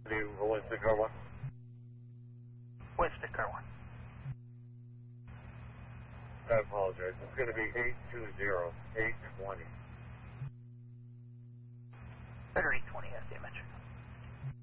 Do Winston car 1? Winston, car 1. I apologize. It's going to be 820, 820. Better 820 has damage.